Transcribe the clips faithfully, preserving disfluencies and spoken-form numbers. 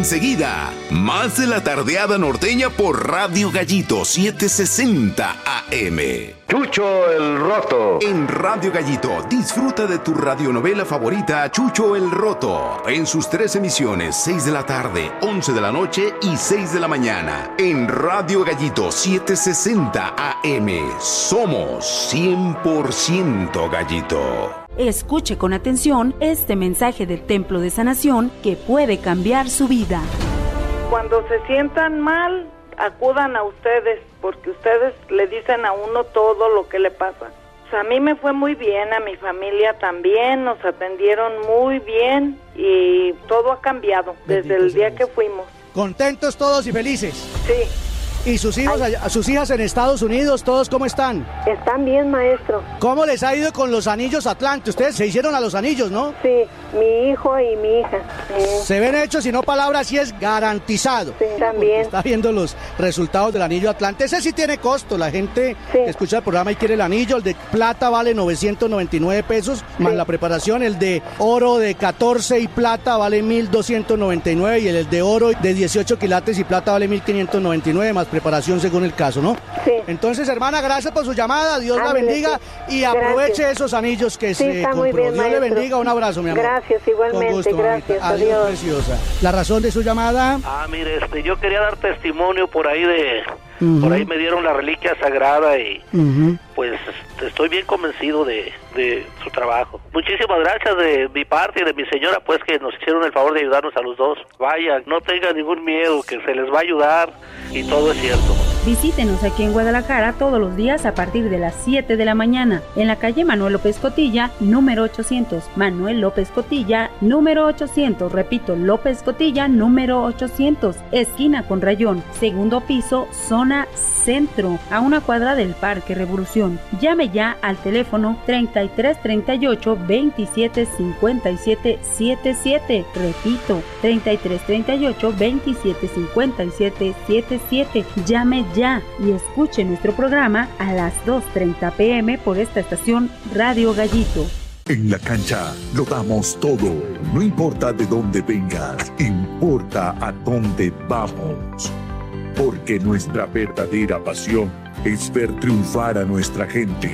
enseguida. Más de la tardeada norteña por Radio Gallito setecientos sesenta A M. Chucho el Roto. En Radio Gallito, disfruta de tu radionovela favorita Chucho el Roto. En sus tres emisiones, seis de la tarde, once de la noche y seis de la mañana. En Radio Gallito setecientos sesenta A M. Somos cien por ciento Gallito. Escuche con atención este mensaje del Templo de Sanación que puede cambiar su vida. Cuando se sientan mal, acudan a ustedes, porque ustedes le dicen a uno todo lo que le pasa. O sea, a mí me fue muy bien, a mi familia también, nos atendieron muy bien y todo ha cambiado desde el día que fuimos. ¿Contentos todos y felices? Sí. ¿Y sus hijos, allá, sus hijas en Estados Unidos, todos cómo están? Están bien, maestro. ¿Cómo les ha ido con los anillos Atlante? Ustedes se hicieron a los anillos, ¿no? Sí, mi hijo y mi hija. Sí. Se ven hechos y no palabras y es garantizado. Sí, también. Está viendo los resultados del anillo Atlante. Ese sí tiene costo. La gente sí. que escucha el programa y quiere el anillo. El de plata vale novecientos noventa y nueve pesos, sí. más la preparación. El de oro de catorce y plata vale mil doscientos noventa y nueve y el de oro de dieciocho quilates y plata vale mil quinientos noventa y nueve más preparación según el caso, ¿no? Sí. Entonces, hermana, gracias por su llamada, Dios Ándale, la bendiga sí. y aproveche gracias. esos anillos que sí, se compró. Muy bien, Dios maestro. le bendiga, un abrazo, mi amor. Gracias, igualmente, Con gusto, gracias, adiós, adiós. Preciosa. La razón de su llamada. Ah, mire, este, yo quería dar testimonio por ahí de... Uh-huh. Por ahí me dieron la reliquia sagrada y uh-huh. pues estoy bien convencido de, de su trabajo. Muchísimas gracias de mi parte y de mi señora, pues, que nos hicieron el favor de ayudarnos a los dos. Vaya, no tengan ningún miedo, que se les va a ayudar y todo es cierto. Visítenos aquí en Guadalajara todos los días a partir de las siete de la mañana en la calle Manuel López Cotilla, número ochocientos. Manuel López Cotilla, número ochocientos. Repito, López Cotilla, número ochocientos. Esquina con Rayón, segundo piso, zona centro, a una cuadra del Parque Revolución. Llame ya al teléfono treinta y tres treinta y ocho veintisiete cincuenta y siete setenta y siete. Repito, treinta y tres treinta y ocho veintisiete cincuenta y siete setenta y siete. Llame ya y escuche nuestro programa a las dos treinta pm por esta estación Radio Gallito. En la cancha lo damos todo, no importa de dónde vengas, importa a dónde vamos. Porque nuestra verdadera pasión es ver triunfar a nuestra gente.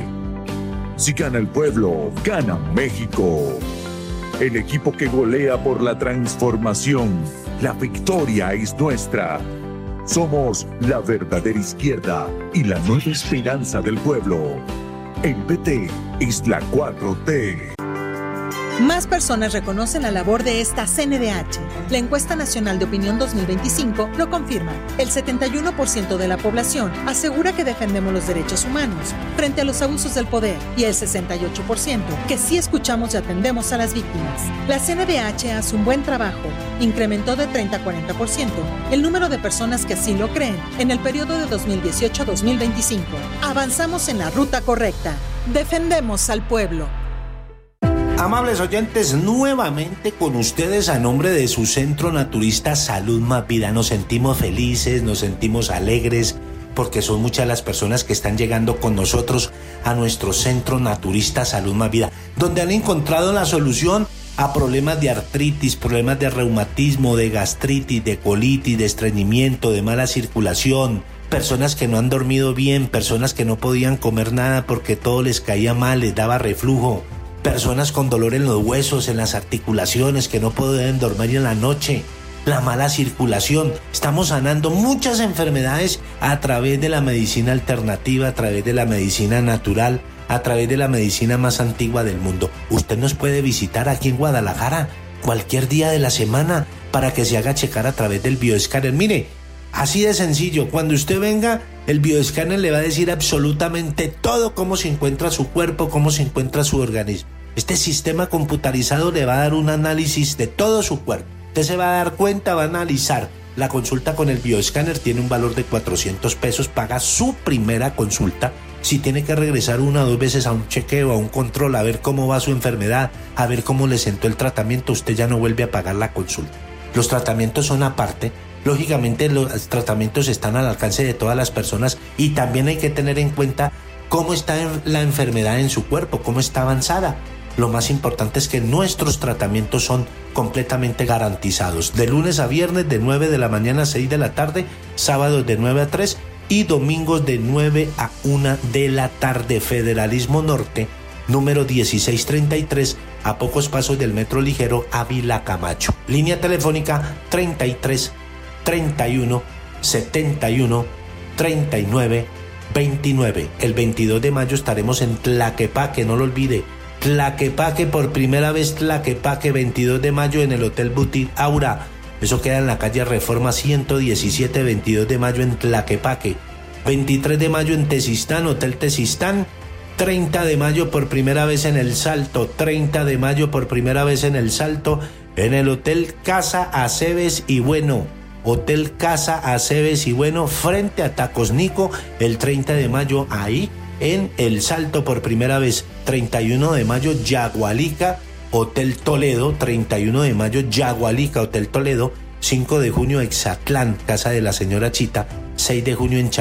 Si gana el pueblo, gana México. El equipo que golea por la transformación, la victoria es nuestra. Somos la verdadera izquierda y la nueva esperanza del pueblo. El P T es la cuatro T. Más personas reconocen la labor de esta C N D H. La Encuesta Nacional de Opinión dos mil veinticinco lo confirma. El setenta y uno por ciento de la población asegura que defendemos los derechos humanos frente a los abusos del poder y el sesenta y ocho por ciento que sí escuchamos y atendemos a las víctimas. La C N D H hace un buen trabajo. Incrementó de treinta a cuarenta por ciento el número de personas que sí lo creen en el periodo de dos mil dieciocho a dos mil veinticinco. Avanzamos en la ruta correcta. Defendemos al pueblo. Amables oyentes, nuevamente con ustedes a nombre de su Centro Naturista Salud Más Vida. Nos sentimos felices, nos sentimos alegres, porque son muchas las personas que están llegando con nosotros a nuestro Centro Naturista Salud Más Vida, donde han encontrado la solución a problemas de artritis, problemas de reumatismo, de gastritis, de colitis, de estreñimiento, de mala circulación, personas que no han dormido bien, personas que no podían comer nada porque todo les caía mal, les daba reflujo, personas con dolor en los huesos, en las articulaciones, que no podían dormir en la noche, la mala circulación. Estamos sanando muchas enfermedades a través de la medicina alternativa, a través de la medicina natural, a través de la medicina más antigua del mundo. Usted nos puede visitar aquí en Guadalajara cualquier día de la semana para que se haga checar a través del bioescáner. Mire, así de sencillo, cuando usted venga, el bioescáner le va a decir absolutamente todo, cómo se encuentra su cuerpo, cómo se encuentra su organismo. Este sistema computarizado le va a dar un análisis de todo su cuerpo. Usted se va a dar cuenta, va a analizar. La consulta con el bioescáner tiene un valor de cuatrocientos pesos, paga su primera consulta. Si tiene que regresar una o dos veces a un chequeo, a un control, a ver cómo va su enfermedad, a ver cómo le sentó el tratamiento, usted ya no vuelve a pagar la consulta. Los tratamientos son aparte. Lógicamente los tratamientos están al alcance de todas las personas y también hay que tener en cuenta cómo está la enfermedad en su cuerpo, cómo está avanzada. lo más importante es que nuestros tratamientos son completamente garantizados. De lunes a viernes de nueve de la mañana a seis de la tarde, sábados de nueve a tres y domingos de nueve a una de la tarde. Federalismo Norte, número dieciséis treinta y tres, a pocos pasos del Metro Ligero Ávila Camacho. Línea telefónica treinta y tres, treinta y uno, setenta y uno, treinta y nueve, veintinueve. El veintidós de mayo estaremos en Tlaquepaque, no lo olvide. Tlaquepaque, por primera vez Tlaquepaque, veintidós de mayo en el Hotel Boutique Aura. Eso queda en la calle Reforma ciento diecisiete, veintidós de mayo en Tlaquepaque. veintitrés de mayo en Tezistán, Hotel Tezistán. treinta de mayo por primera vez en El Salto. treinta de mayo por primera vez en El Salto, en el Hotel Casa Aceves y Bueno. Hotel Casa Aceves y Bueno, frente a Tacos Nico, el treinta de mayo ahí en El Salto por primera vez. treinta y uno de mayo Yagualica, Hotel Toledo. treinta y uno de mayo Yagualica, Hotel Toledo. cinco de junio Exatlán, Casa de la Señora Chita. seis de junio en Chapala.